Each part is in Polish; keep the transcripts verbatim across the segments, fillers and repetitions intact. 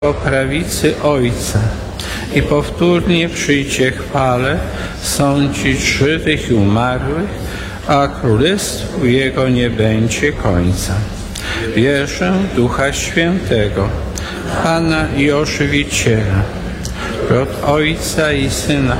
po prawicy Ojca i powtórnie przyjdzie chwale sądzić żywych i umarłych, a królestwu Jego nie będzie końca. Wierzę w Ducha Świętego, Pana i Ożywiciela, od Ojca i Syna.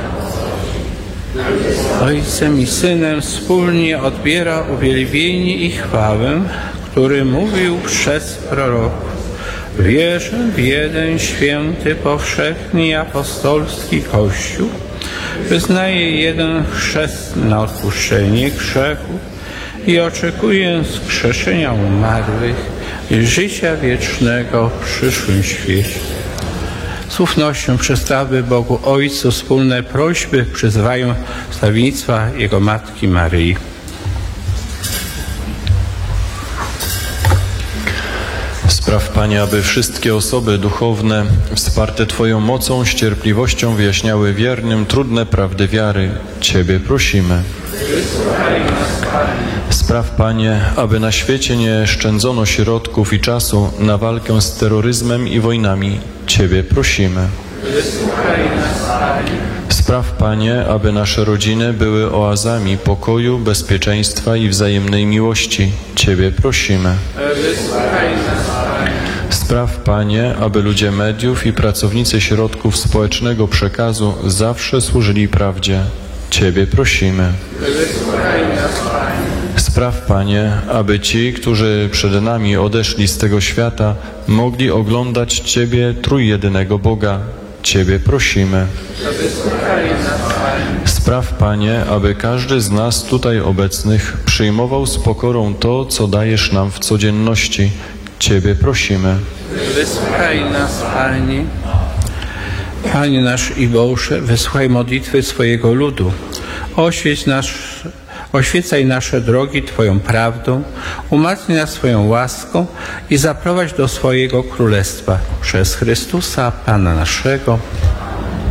Ojcem i Synem wspólnie odbiera uwielbienie i chwałę, który mówił przez proroków. Wierzę w jeden święty, powszechny i apostolski Kościół. Wyznaję jeden chrzest na odpuszczenie grzechów i oczekuję wskrzeszenia umarłych i życia wiecznego w przyszłym świecie. Z ufnością przedstawię Bogu Ojcu wspólne prośby przyzywają wstawiennictwa Jego Matki Maryi. Spraw, Panie, aby wszystkie osoby duchowne wsparte Twoją mocą, z cierpliwością wyjaśniały wiernym trudne prawdy wiary. Ciebie prosimy. Spraw, Panie, aby na świecie nie szczędzono środków i czasu na walkę z terroryzmem i wojnami. Ciebie prosimy. Spraw, Panie, aby nasze rodziny były oazami pokoju, bezpieczeństwa i wzajemnej miłości. Ciebie prosimy. Spraw, Panie, aby ludzie mediów i pracownicy środków społecznego przekazu zawsze służyli prawdzie. Ciebie prosimy. Spraw, Panie, aby ci, którzy przed nami odeszli z tego świata, mogli oglądać Ciebie, trójjedynego Boga. Ciebie prosimy. Spraw, Panie, aby każdy z nas tutaj obecnych przyjmował z pokorą to, co dajesz nam w codzienności. Ciebie prosimy. Wysłuchaj nas, Panie. Panie nasz i Boże, wysłuchaj modlitwy swojego ludu. Oświeć nasz, oświecaj nasze drogi Twoją prawdą, umacnij nas swoją łaską i zaprowadź do swojego królestwa. Przez Chrystusa, Pana naszego.